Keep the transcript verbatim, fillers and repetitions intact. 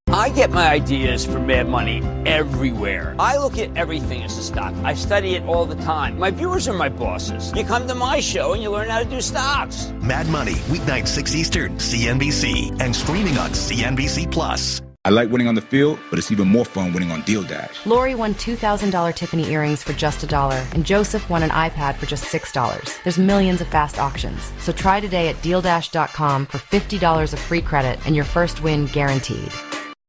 I get my ideas from Mad Money everywhere. I look at everything as a stock. I study it all the time. My viewers are my bosses. You come to my show and you learn how to do stocks. Mad Money, weeknight six Eastern, C N B C, and streaming on C N B C Plus. I like winning on the field, but it's even more fun winning on Deal Dash. Lori won two thousand dollars Tiffany earrings for just a dollar, and Joseph won an iPad for just six dollars. There's millions of fast auctions. So try today at deal dash dot com for fifty dollars of free credit and your first win guaranteed.